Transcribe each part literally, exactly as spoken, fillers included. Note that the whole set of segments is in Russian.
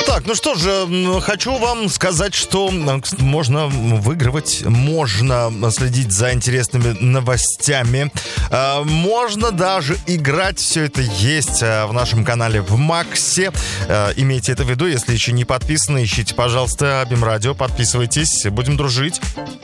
Так, ну что же, хочу вам сказать, что можно выигрывать, можно следить за интересными новостями, можно даже играть. Все это есть в нашем канале в Максе. Имейте это в виду, если еще не подписаны, ищите, пожалуйста, Абим-радио, подписывайтесь, будем дружить.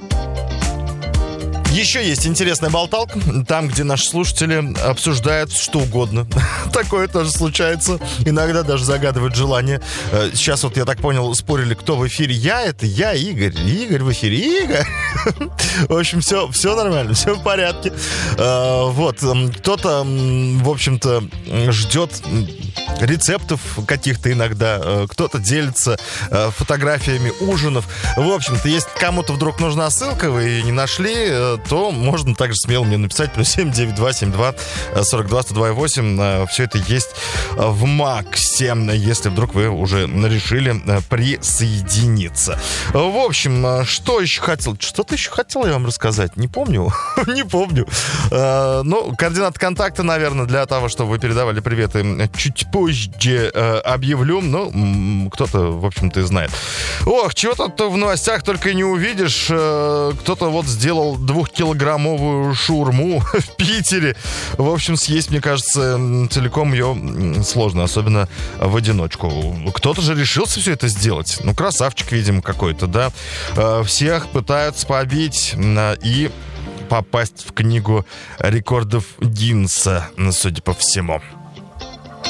Еще есть интересная болталка, там, где наши слушатели обсуждают что угодно. Такое тоже случается. Иногда даже загадывают желание. Сейчас вот, я так понял, спорили, кто в эфире. Я это, я, Игорь. Игорь в эфире, Игорь. В общем, все, все нормально, все в порядке. Вот, кто-то, в общем-то, ждет рецептов каких-то иногда. Кто-то делится фотографиями ужинов. В общем-то, если кому-то вдруг нужна ссылка, вы ее не нашли, то можно также смело мне написать. Плюс семь девять два семь два сорок два сто два восемь. Все это есть в Максе, если вдруг вы уже решили присоединиться. В общем, что еще хотел? Что-то еще хотел я вам рассказать? Не помню. Не помню. Ну, координаты контакта, наверное, для того, чтобы вы передавали приветы, чуть позже объявлю. Ну, кто-то, в общем-то, и знает. Ох, чего-то в новостях только и не увидишь. Кто-то вот сделал двухкилограммовую шаурму в Питере. В общем, съесть, мне кажется, целиком ее сложно, особенно в одиночку. Кто-то же решился все это сделать. Ну, красавчик, видимо, какой-то, да. Всех пытаются побить и попасть в книгу рекордов Гиннесса, судя по всему.